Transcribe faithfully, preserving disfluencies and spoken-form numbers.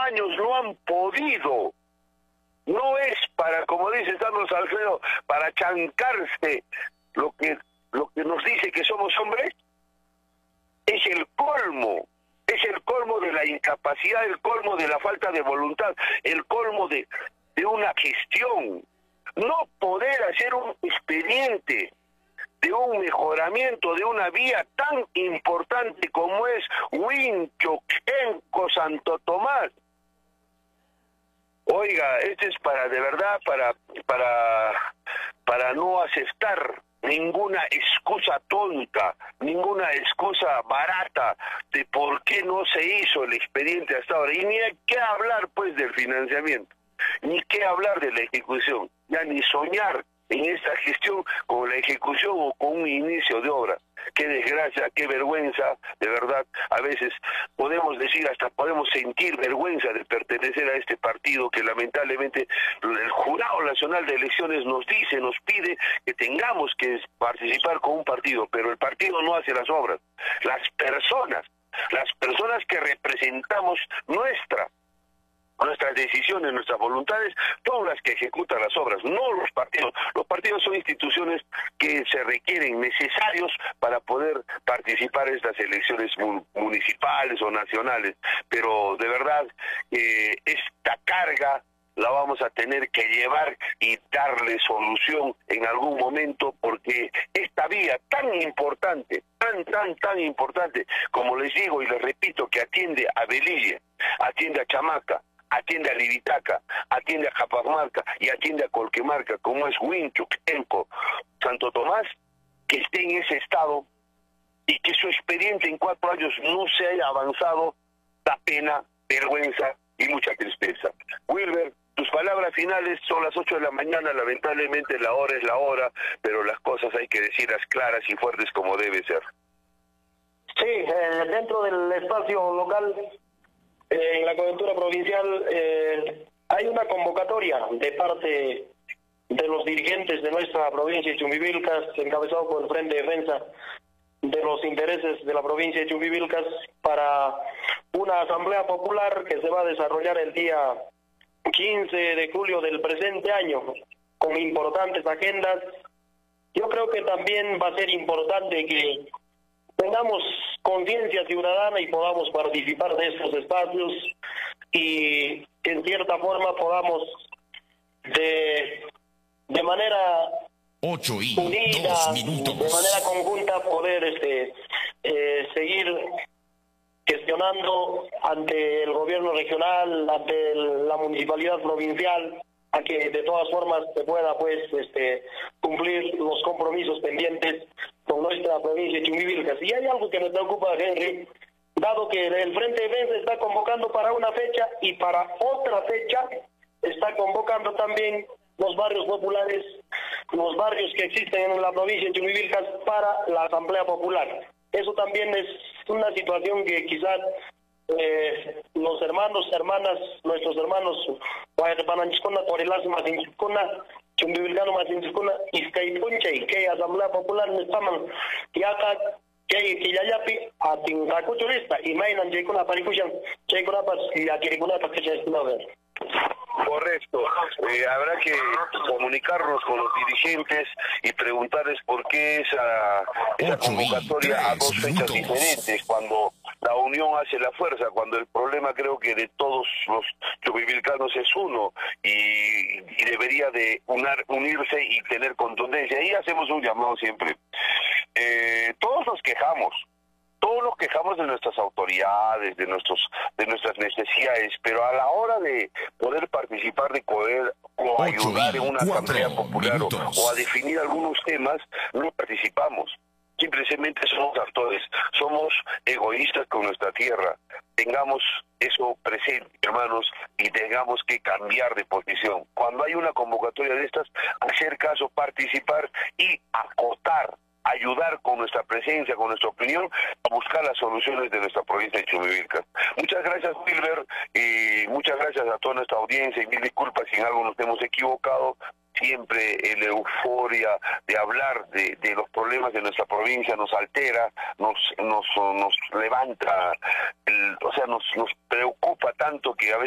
años no han podido. No es para, como dice Carlos Alfredo, para chancarse lo que, lo que nos dice que somos hombres. Es el colmo, es el colmo de la incapacidad, el colmo de la falta de voluntad, el colmo de, de una gestión. No poder hacer un expediente de un mejoramiento de una vía tan importante como es Huincho-Enco Santo Tomás. Oiga, esto es para, de verdad, para, para, para no aceptar ninguna excusa tonta, ninguna excusa barata de por qué no se hizo el expediente hasta ahora. Y ni hay que hablar, pues, del financiamiento, ni qué hablar de la ejecución, ya ni soñar en esta gestión con la ejecución o con un inicio de obra. Qué desgracia, qué vergüenza, de verdad. A veces podemos decir, hasta podemos sentir vergüenza de pertenecer a este partido que lamentablemente el Jurado Nacional de Elecciones nos dice, nos pide que tengamos que participar con un partido, pero el partido no hace las obras. Las personas, las personas que representamos nuestra Nuestras decisiones, nuestras voluntades, son las que ejecutan las obras, no los partidos. Los partidos son instituciones que se requieren, necesarios para poder participar en estas elecciones municipales o nacionales. Pero de verdad, eh, esta carga la vamos a tener que llevar y darle solución en algún momento, porque esta vía tan importante, tan, tan, tan importante, como les digo y les repito, que atiende a Velilla, atiende a Chamaca, atiende a Libitaca, atiende a Capamarca y atiende a Colquemarca, como es Huincho, Enco, Santo Tomás, que esté en ese estado y que su expediente en cuatro años no se haya avanzado, da pena, vergüenza y mucha tristeza. Wilber, tus palabras finales. Son las ocho de la mañana, lamentablemente la hora es la hora, pero las cosas hay que decirlas claras y fuertes como debe ser. Sí, eh, dentro del espacio local, Eh, en la coyuntura provincial, eh, hay una convocatoria de parte de los dirigentes de nuestra provincia de Chumbivilcas, encabezado por el Frente de Defensa de los Intereses de la provincia de Chumbivilcas, para una asamblea popular que se va a desarrollar el día quince de julio del presente año, con importantes agendas. Yo creo que también va a ser importante que tengamos conciencia ciudadana y podamos participar de estos espacios y en cierta forma podamos de, de manera Ocho y unida, dos minutos. de manera conjunta poder este eh, seguir gestionando ante el gobierno regional, ante el, la municipalidad provincial, a que de todas formas se pueda pues este cumplir los compromisos pendientes con nuestra provincia de Chumbivilcas. Y hay algo que me preocupa, Henry, dado que el Frente de Defensa está convocando para una fecha y para otra fecha está convocando también los barrios populares, los barrios que existen en la provincia de Chumbivilcas para la Asamblea Popular. Eso también es una situación que quizás eh, los hermanos, hermanas, nuestros hermanos, Chumbivilcano Masinchikuna, Izcaipunche, que Asamblea Popular Nestaman, Yaka, que Kiyayapi, a Tingacuturista, y Mainan Jekuna Parikushan, Chekurapas, y a Kirikuna Pakishan. Correcto. Eh, habrá que comunicarnos con los dirigentes y preguntarles por qué esa, esa convocatoria a dos fechas diferentes, cuando la unión hace la fuerza, cuando el problema creo que de todos los chumbivilcanos es uno y, y debería de unar, unirse y tener contundencia. Ahí hacemos un llamado siempre. Eh, todos nos quejamos. Todos nos quejamos de nuestras autoridades, de nuestros, de nuestras necesidades, pero a la hora de poder participar, de poder o ayudar en una asamblea popular o, o a definir algunos temas, no participamos. Simplemente somos actores, somos egoístas con nuestra tierra. Tengamos eso presente, hermanos, y tengamos que cambiar de posición. Cuando hay una convocatoria de estas, hacer caso, participar y acotar, ayudar con nuestra presencia, con nuestra opinión, a buscar las soluciones de nuestra provincia de Chumbivilcas. Muchas gracias, Wilber, y muchas gracias a toda nuestra audiencia, y mil disculpas si en algo nos hemos equivocado. Siempre la euforia de hablar de, de los problemas de nuestra provincia nos altera, nos nos, nos levanta, el, o sea, nos, nos preocupa tanto que a veces